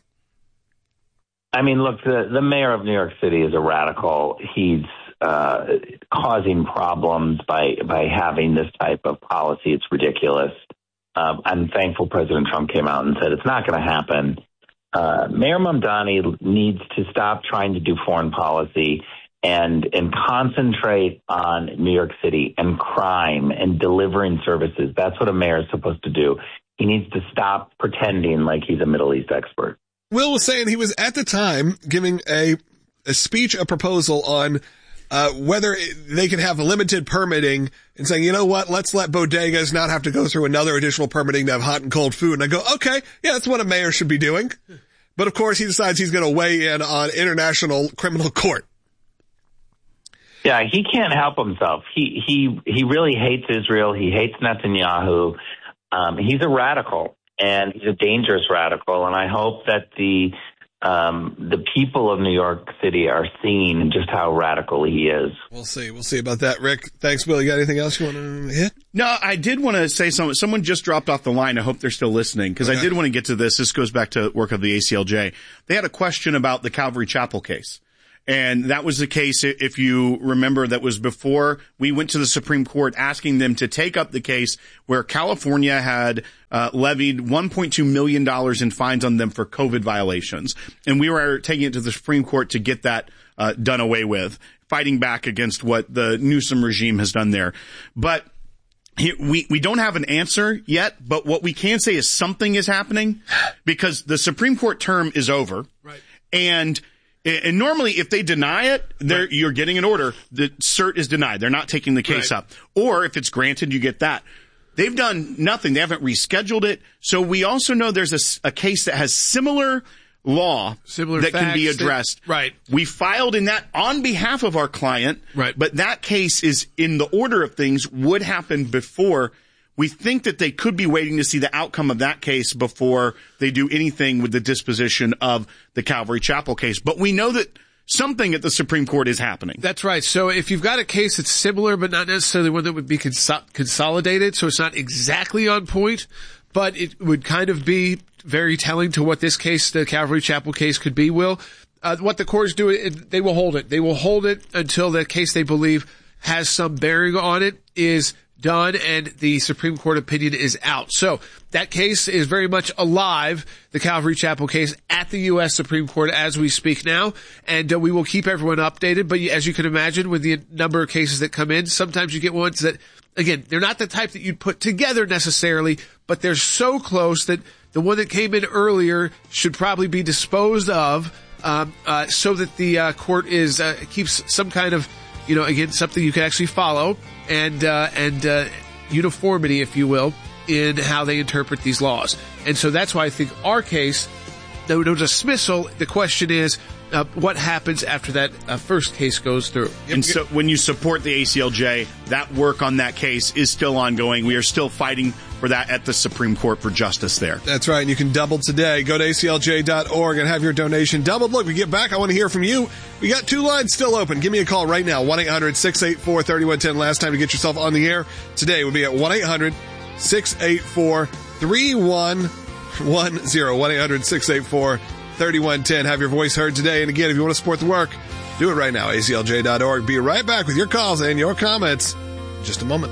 I mean, look, the mayor of New York City is a radical. He's causing problems by having this type of policy. It's ridiculous. I'm thankful President Trump came out and said it's not going to happen. Mayor Mamdani needs to stop trying to do foreign policy and concentrate on New York City and crime and delivering services. That's what a mayor is supposed to do. He needs to stop pretending like he's a Middle East expert. Will was saying he was at the time giving a a speech, a proposal on whether they can have limited permitting and saying, you know what, let's let bodegas not have to go through another additional permitting to have hot and cold food. And I go, okay, yeah, that's what a mayor should be doing. But of course he decides he's going to weigh in on international criminal court. Yeah, he can't help himself. He really hates Israel. He hates Netanyahu. He's a radical, and he's a dangerous radical. And I hope that the people of New York City are seeing just how radical he is. We'll see about that, Rick. Thanks, Will. You got anything else you want to hit? No, I did want to say something. Someone just dropped off the line. I hope they're still listening, because I did want to get to this. This goes back to work of the ACLJ. They had a question about the Calvary Chapel case. And that was the case, if you remember, that was before we went to the Supreme Court asking them to take up the case where California had levied $1.2 million in fines on them for COVID violations. And we were taking it to the Supreme Court to get that done away with, fighting back against what the Newsom regime has done there. But we don't have an answer yet, but what we can say is something is happening, because the Supreme Court term is over. Right. And normally, if they deny it, you're getting an order. The cert is denied. They're not taking the case up. Or if it's granted, you get that. They've done nothing. They haven't rescheduled it. So we also know there's a case that has similar law that can be addressed. Right. We filed in that on behalf of our client. Right. But that case is in the order of things would happen before. We think that they could be waiting to see the outcome of that case before they do anything with the disposition of the Calvary Chapel case. But we know that something at the Supreme Court is happening. That's right. So if you've got a case that's similar, but not necessarily one that would be consolidated, so it's not exactly on point, but it would kind of be very telling to what this case, the Calvary Chapel case, could be, Will. What the courts do, they will hold it. They will hold it until the case they believe has some bearing on it is done and the Supreme Court opinion is out. So that case is very much alive, the Calvary Chapel case, at the U.S. Supreme Court as we speak now. And we will keep everyone updated. But as you can imagine, with the number of cases that come in, sometimes you get ones that, again, they're not the type that you'd put together necessarily, but they're so close that the one that came in earlier should probably be disposed of, so that the court is keeps some kind of, again, something you can actually follow and uniformity, if you will, in how they interpret these laws. And so that's why I think our case, no dismissal, the question is, what happens after that first case goes through. And so when you support the ACLJ, that work on that case is still ongoing. We are still fighting for that at the Supreme Court for justice there. That's right. And you can double today. Go to aclj.org and have your donation doubled. Look, we get back. I want to hear from you. We got 2 lines still open. Give me a call right now. 1-800-684-3110. Last time to get yourself on the air today would be at 1-800-684-3110. 1-800-684-3110. Have your voice heard today. And again, if you want to support the work, do it right now. aclj.org. Be right back with your calls and your comments in just a moment.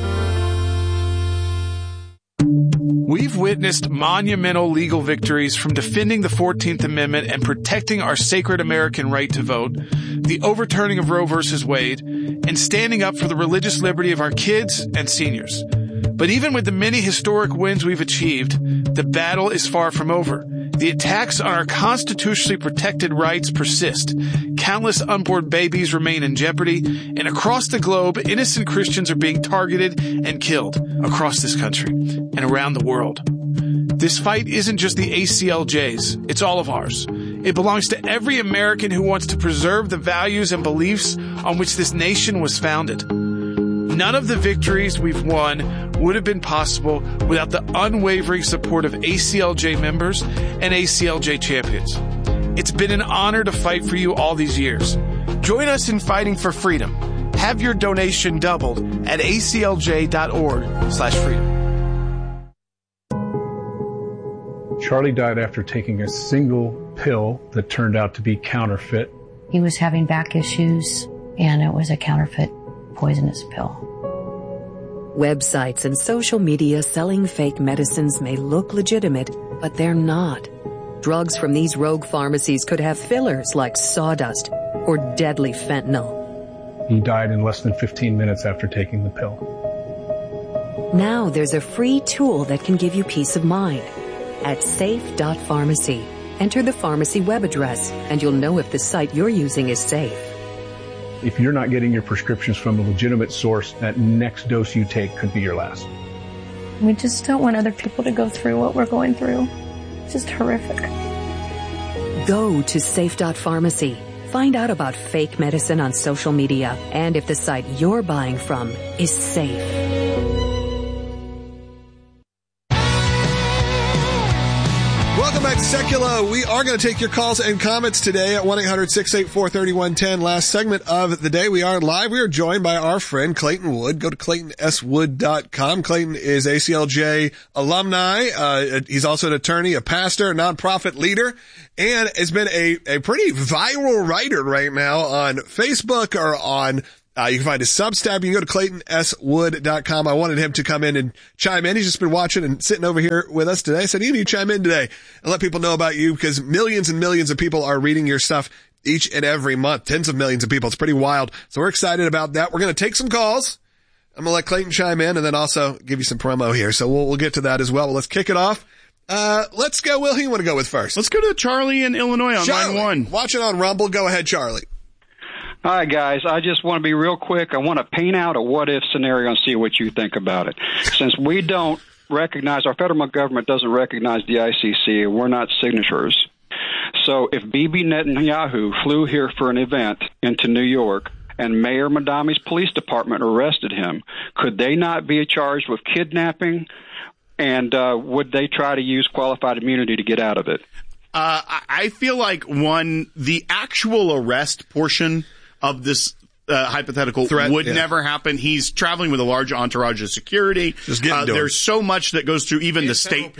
We've witnessed monumental legal victories from defending the 14th Amendment and protecting our sacred American right to vote, the overturning of Roe v. Wade, and standing up for the religious liberty of our kids and seniors. But even with the many historic wins we've achieved, the battle is far from over. The attacks on our constitutionally protected rights persist. Countless unborn babies remain in jeopardy, and across the globe, innocent Christians are being targeted and killed across this country and around the world. This fight isn't just the ACLJ's, it's all of ours. It belongs to every American who wants to preserve the values and beliefs on which this nation was founded. None of the victories we've won would have been possible without the unwavering support of ACLJ members and ACLJ champions. It's been an honor to fight for you all these years. Join us in fighting for freedom. Have your donation doubled at aclj.org/freedom. Charlie died after taking a single pill that turned out to be counterfeit. He was having back issues, and it was a counterfeit poisonous pill. Websites and social media selling fake medicines may look legitimate, but they're not. Drugs from these rogue pharmacies could have fillers like sawdust or deadly fentanyl. He died in less than 15 minutes after taking the pill. Now there's a free tool that can give you peace of mind. At safe.pharmacy, enter the pharmacy web address, and you'll know if the site you're using is safe. If you're not getting your prescriptions from a legitimate source, that next dose you take could be your last. We just don't want other people to go through what we're going through. It's just horrific. Go to safe.pharmacy. Find out about fake medicine on social media and if the site you're buying from is safe. Welcome back to Secular. We are going to take your calls and comments today at 1-800-684-3110. Last segment of the day. We are live. We are joined by our friend Clayton Wood. Go to ClaytonSWood.com. Clayton is ACLJ alumni. He's also an attorney, a pastor, a nonprofit leader, and has been a pretty viral writer right now on Facebook or on you can find his Substack. You can go to ClaytonSWood.com. I wanted him to come in and chime in. He's just been watching and sitting over here with us today. I said, you need to chime in today and let people know about you because millions and millions of people are reading your stuff each and every month. Tens of millions of people. It's pretty wild. So we're excited about that. We're going to take some calls. I'm going to let Clayton chime in and then also give you some promo here. So we'll get to that as well. Let's kick it off. Let's go. Will, who you want to go with first? Let's go to Charlie in Illinois on line 1. Watching on Rumble. Go ahead, Charlie. Hi, guys. I just want to be real quick. I want to paint out a what-if scenario and see what you think about it. Since we don't recognize, our federal government doesn't recognize the ICC, we're not signatories. So if Bibi Netanyahu flew here for an event into New York and Mayor Madami's police department arrested him, could they not be charged with kidnapping? And would they try to use qualified immunity to get out of it? I feel like, the actual arrest portion of this hypothetical threat would never happen. He's traveling with a large entourage of security. There's so much that goes through even the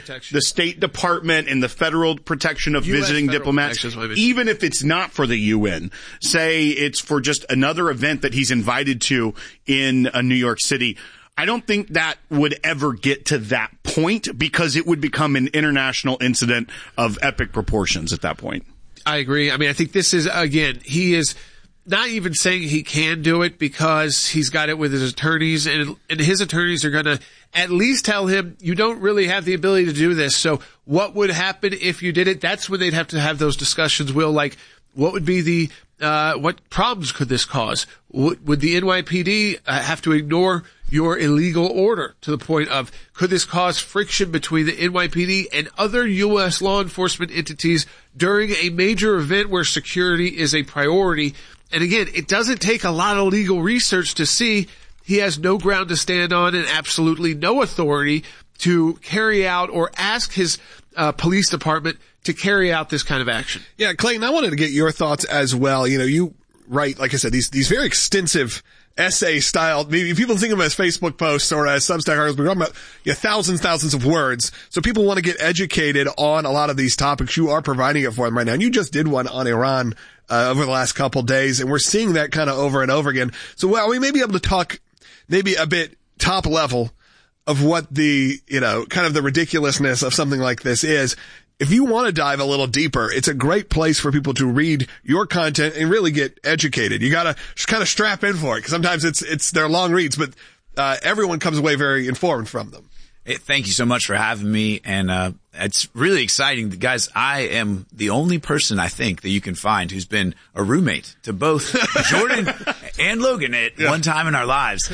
State Department and the federal protection of visiting diplomats. Even if it's not for the UN, say it's for just another event that he's invited to in New York City. I don't think that would ever get to that point because it would become an international incident of epic proportions at that point. I agree. I mean, I think this is, again, he is not even saying he can do it because he's got it with his attorneys, and his attorneys are going to at least tell him, you don't really have the ability to do this. So what would happen if you did it? That's when they'd have to have those discussions, Will, like what would be the what problems could this cause? Would the NYPD have to ignore your illegal order to the point of could this cause friction between the NYPD and other U.S. law enforcement entities during a major event where security is a priority? And again, it doesn't take a lot of legal research to see he has no ground to stand on and absolutely no authority to carry out or ask his police department to carry out this kind of action. Yeah, Clayton, I wanted to get your thoughts as well. You know, you write, like I said, these very extensive essay style, maybe people think of them as Facebook posts or as Substack articles, but we're talking about thousands of words. So people want to get educated on a lot of these topics. You are providing it for them right now. And you just did one on Iran over the last couple days, and we're seeing that kind of over and over again. So while we may be able to talk maybe a bit top level of what the, kind of the ridiculousness of something like this is, if you want to dive a little deeper, it's a great place for people to read your content and really get educated. You gotta just kind of strap in for it, because sometimes they're long reads, but everyone comes away very informed from them. Hey, thank you so much for having me, and it's really exciting. Guys, I am the only person, I think, that you can find who's been a roommate to both Jordan and Logan at one time in our lives.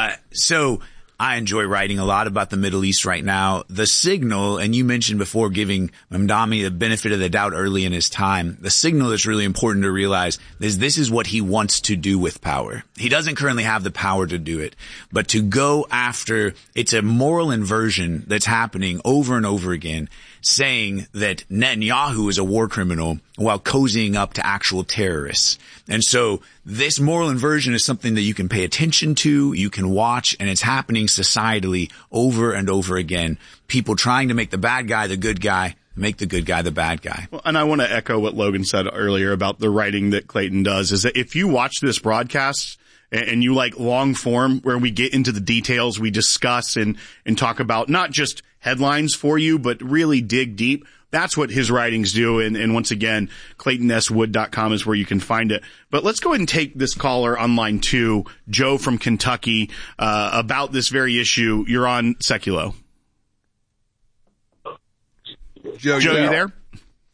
So I enjoy writing a lot about the Middle East right now. The signal, and you mentioned before giving Mamdani the benefit of the doubt early in his time, the signal that's really important to realize is this is what he wants to do with power. He doesn't currently have the power to do it, but to go after, it's a moral inversion that's happening over and over again, saying that Netanyahu is a war criminal while cozying up to actual terrorists. And so this moral inversion is something that you can pay attention to, you can watch, and it's happening societally over and over again. People trying to make the bad guy the good guy, make the good guy the bad guy. Well, and I want to echo what Logan said earlier about the writing that Clayton does, is that if you watch this broadcast and you like long form where we get into the details, we discuss and talk about not just headlines for you, but really dig deep. That's what his writings do. And once again, ClaytonSWood.com is where you can find it. But let's go ahead and take this caller on line 2, Joe from Kentucky, about this very issue. You're on Seculo. Joe, you there?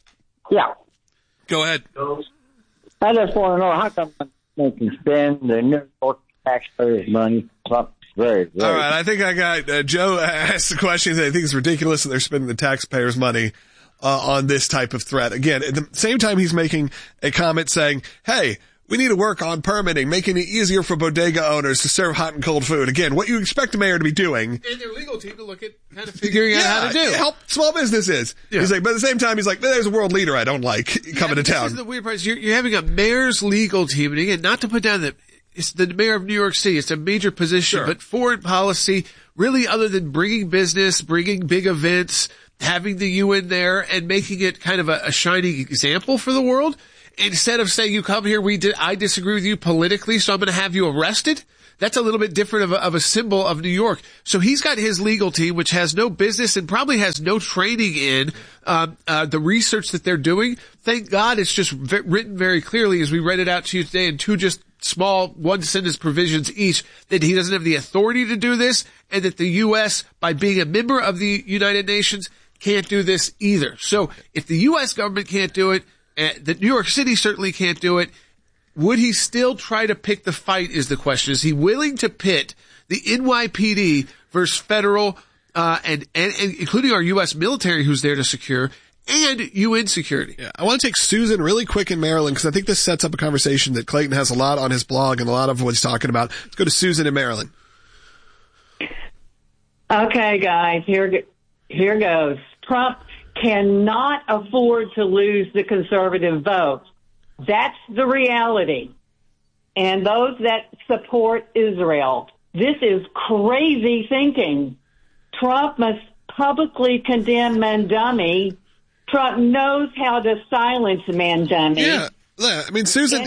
Yeah. Go ahead. I just want to know how come they can spend the New York taxpayers' money. Very. All right, I think I got Joe asked the question. I think it's ridiculous that they're spending the taxpayers' money on this type of threat. Again, at the same time, he's making a comment saying, "Hey, we need to work on permitting, making it easier for bodega owners to serve hot and cold food." Again, what you expect a mayor to be doing. And their legal team to look at kind of figuring out how to do. Help small businesses. Yeah. He's like, but at the same time, he's like, there's a world leader I don't like coming to town. This is the weird part. You're having a mayor's legal team, and again, not to put down that it's the mayor of New York City. It's a major position, but foreign policy, really other than bringing business, bringing big events, having the UN there and making it kind of a shining example for the world. Instead of saying, you come here, I disagree with you politically, so I'm going to have you arrested. That's a little bit different of a symbol of New York. So he's got his legal team, which has no business and probably has no training in the research that they're doing. Thank God it's just written very clearly, as we read it out to you today, in two just small one-sentence provisions each, that he doesn't have the authority to do this, and that the U.S., by being a member of the United Nations, can't do this either. So if the U.S. government can't do it, that New York City certainly can't do it, would he still try to pick the fight is the question. Is he willing to pit the NYPD versus federal, and including our U.S. military who's there to secure, and UN security? Yeah, I want to take Susan really quick in Maryland because I think this sets up a conversation that Clayton has a lot on his blog and a lot of what he's talking about. Let's go to Susan in Maryland. Okay, guys, here goes. Trump cannot afford to lose the conservative vote. That's the reality. And those that support Israel. This is crazy thinking. Trump must publicly condemn Mandami. Trump knows how to silence Mandami. Yeah, I mean, Susan,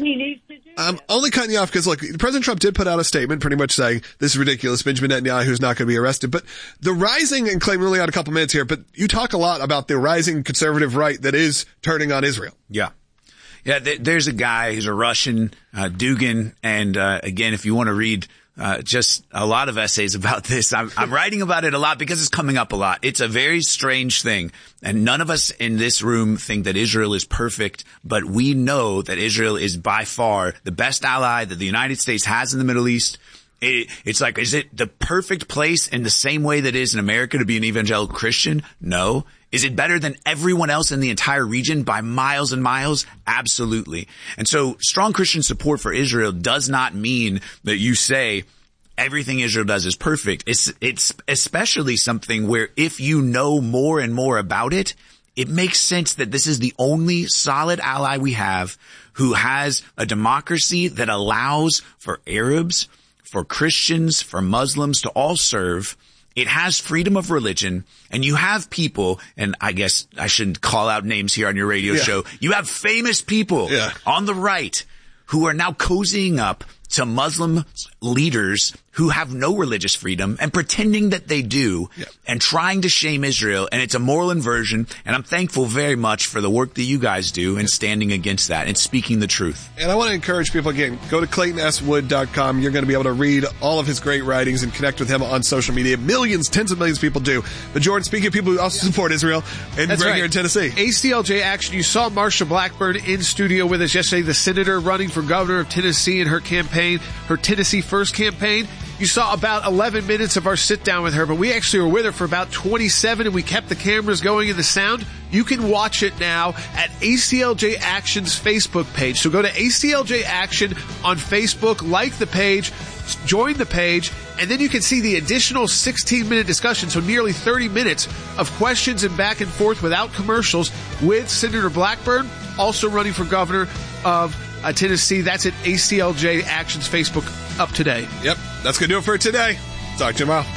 I'm only cutting you off because, look, President Trump did put out a statement pretty much saying this is ridiculous. Benjamin Netanyahu is not going to be arrested. But the rising, and Clay, we only got a couple minutes here, but you talk a lot about the rising conservative right that is turning on Israel. Yeah. Yeah, there's a guy who's a Russian, Dugin, and again, if you want to read just a lot of essays about this, I'm writing about it a lot because it's coming up a lot. It's a very strange thing, and none of us in this room think that Israel is perfect, but we know that Israel is by far the best ally that the United States has in the Middle East. It's like, is it the perfect place in the same way that it is in America to be an evangelical Christian? No. Is it better than everyone else in the entire region by miles and miles? Absolutely. And so strong Christian support for Israel does not mean that you say everything Israel does is perfect. It's especially something where if you know more and more about it, it makes sense that this is the only solid ally we have who has a democracy that allows for Arabs, for Christians, for Muslims to all serve. It has freedom of religion, and you have people, and I guess I shouldn't call out names here on your radio show. You have famous people on the right who are now cozying up to Muslim leaders who have no religious freedom and pretending that they do and trying to shame Israel. And it's a moral inversion. And I'm thankful very much for the work that you guys do in standing against that and speaking the truth. And I want to encourage people, again, go to ClaytonSWood.com. You're going to be able to read all of his great writings and connect with him on social media. Millions, tens of millions of people do. But Jordan, speaking of people who also support Israel, and right here in Tennessee. ACLJ Action. You saw Marsha Blackburn in studio with us yesterday, the senator running for governor of Tennessee in her campaign, her Tennessee First campaign. You saw about 11 minutes of our sit down with her, but we actually were with her for about 27 and we kept the cameras going and the sound. You can watch it now at ACLJ Action's Facebook page. So go to ACLJ Action on Facebook, like the page, join the page, and then you can see the additional 16-minute discussion, so nearly 30 minutes of questions and back and forth without commercials with Senator Blackburn, also running for governor of Tennessee. That's at ACLJ Action's Facebook up today. Yep, that's going to do it for today. Talk to you tomorrow.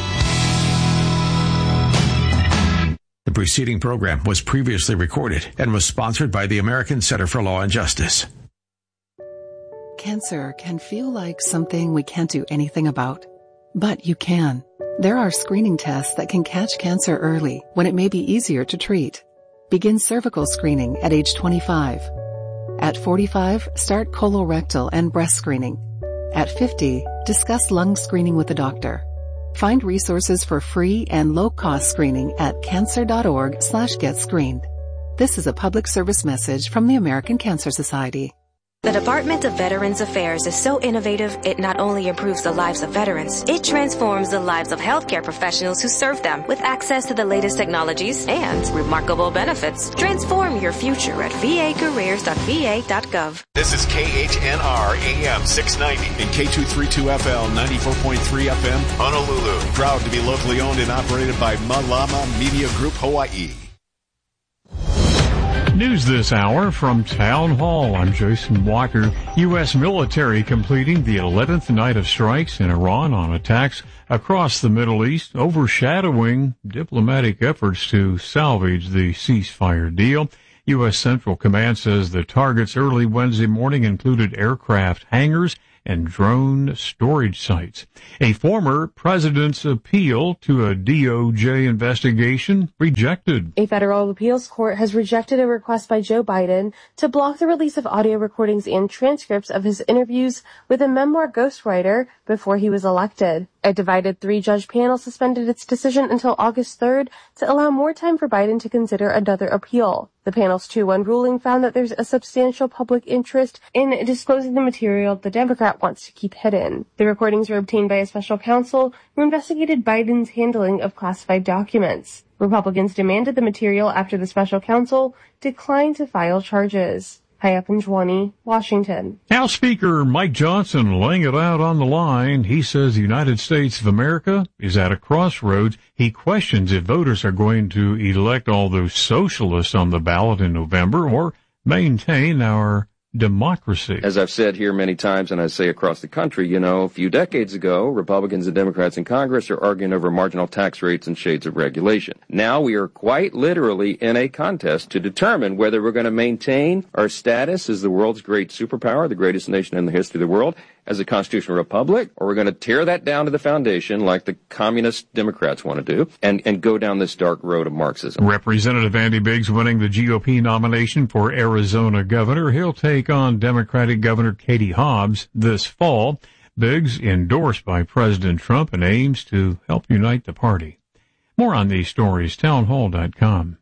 The preceding program was previously recorded and was sponsored by the American Center for Law and Justice. Cancer can feel like something we can't do anything about, but you can. There are screening tests that can catch cancer early when it may be easier to treat. Begin cervical screening at age 25. At 45, start colorectal and breast screening. At 50, discuss lung screening with a doctor. Find resources for free and low-cost screening at cancer.org/getscreened. This is a public service message from the American Cancer Society. The Department of Veterans Affairs is so innovative, it not only improves the lives of veterans, it transforms the lives of healthcare professionals who serve them with access to the latest technologies and remarkable benefits. Transform your future at vacareers.va.gov. This is KHNR AM 690 and K232FL 94.3 FM, Honolulu. Proud to be locally owned and operated by Malama Media Group, Hawaii. News this hour from Town Hall. I'm Jason Walker. U.S. military completing the 11th night of strikes in Iran on attacks across the Middle East, overshadowing diplomatic efforts to salvage the ceasefire deal. U.S. Central Command says the targets early Wednesday morning included aircraft hangars and drone storage sites. A former president's appeal to a DOJ investigation rejected. A federal appeals court has rejected a request by Joe Biden to block the release of audio recordings and transcripts of his interviews with a memoir ghostwriter before he was elected. A divided 3-judge panel suspended its decision until August 3rd to allow more time for Biden to consider another appeal. The panel's 2-1 ruling found that there's a substantial public interest in disclosing the material the Democrat wants to keep hidden. The recordings were obtained by a special counsel who investigated Biden's handling of classified documents. Republicans demanded the material after the special counsel declined to file charges. Hi up in Zwanny, Washington. House Speaker Mike Johnson laying it out on the line. He says the United States of America is at a crossroads. He questions if voters are going to elect all those socialists on the ballot in November or maintain our democracy. As I've said here many times, and I say across the country, a few decades ago, Republicans and Democrats in Congress are arguing over marginal tax rates and shades of regulation. Now we are quite literally in a contest to determine whether we're going to maintain our status as the world's great superpower, the greatest nation in the history of the world, as a constitutional republic, or we're going to tear that down to the foundation like the communist Democrats want to do and go down this dark road of Marxism. Representative Andy Biggs winning the GOP nomination for Arizona governor. He'll take on Democratic Governor Katie Hobbs this fall. Biggs endorsed by President Trump and aims to help unite the party. More on these stories, townhall.com.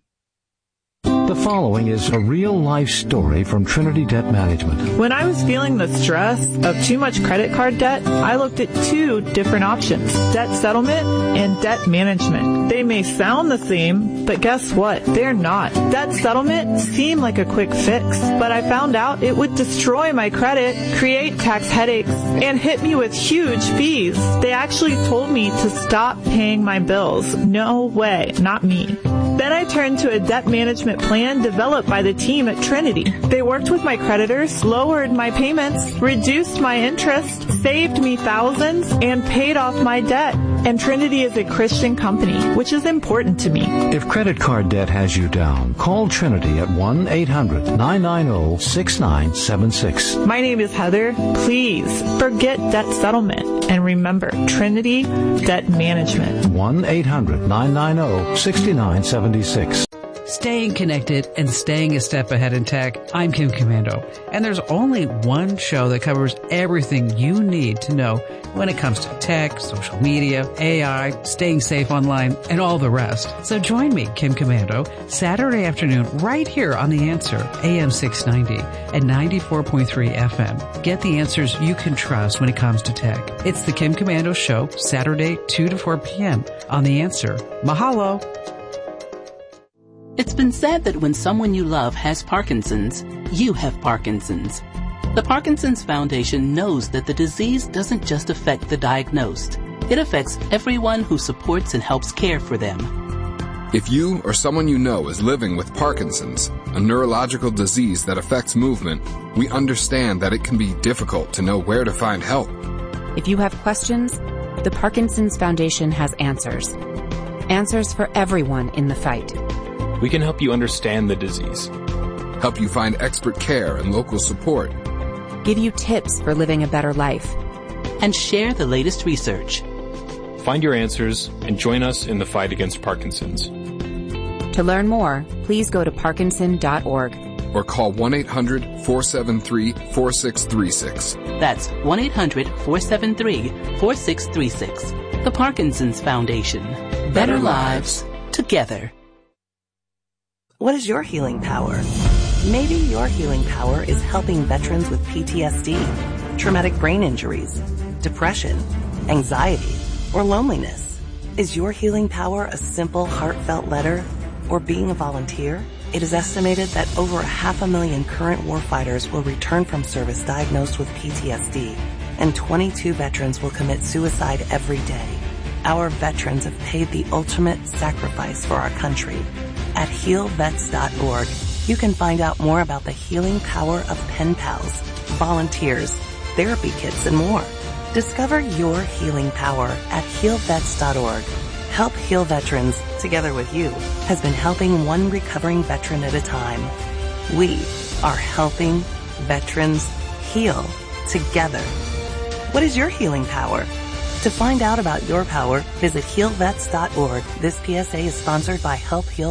The following is a real-life story from Trinity Debt Management. When I was feeling the stress of too much credit card debt, I looked at 2 different options, debt settlement and debt management. They may sound the same, but guess what? They're not. Debt settlement seemed like a quick fix, but I found out it would destroy my credit, create tax headaches, and hit me with huge fees. They actually told me to stop paying my bills. No way, not me. Then I turned to a debt management plan developed by the team at Trinity. They worked with my creditors, lowered my payments, reduced my interest, saved me thousands, and paid off my debt. And Trinity is a Christian company, which is important to me. If credit card debt has you down, call Trinity at 1-800-990-6976. My name is Heather. Please forget debt settlement. And remember, Trinity Debt Management. 1-800-990-6976. Staying connected and staying a step ahead in tech, I'm Kim Commando. And there's only one show that covers everything you need to know when it comes to tech, social media, AI, staying safe online, and all the rest. So join me, Kim Commando, Saturday afternoon right here on The Answer, AM 690 and 94.3 FM. Get the answers you can trust when it comes to tech. It's the Kim Commando Show, Saturday, 2 to 4 p.m. on The Answer. Mahalo. It's been said that when someone you love has Parkinson's, you have Parkinson's. The Parkinson's Foundation knows that the disease doesn't just affect the diagnosed. It affects everyone who supports and helps care for them. If you or someone you know is living with Parkinson's, a neurological disease that affects movement, we understand that it can be difficult to know where to find help. If you have questions, the Parkinson's Foundation has answers. Answers for everyone in the fight. We can help you understand the disease, help you find expert care and local support, give you tips for living a better life, and share the latest research. Find your answers and join us in the fight against Parkinson's. To learn more, please go to parkinson.org or call 1-800-473-4636. That's 1-800-473-4636. The Parkinson's Foundation. Better lives together. What is your healing power? Maybe your healing power is helping veterans with PTSD, traumatic brain injuries, depression, anxiety, or loneliness. Is your healing power a simple, heartfelt letter or being a volunteer? It is estimated that over 500,000 current warfighters will return from service diagnosed with PTSD, and 22 veterans will commit suicide every day. Our veterans have paid the ultimate sacrifice for our country. At HealVets.org, you can find out more about the healing power of pen pals, volunteers, therapy kits, and more. Discover your healing power at HealVets.org. Help Heal Veterans, together with you, has been helping one recovering veteran at a time. We are helping veterans heal together. What is your healing power? To find out about your power, visit HealVets.org. This PSA is sponsored by Help Heal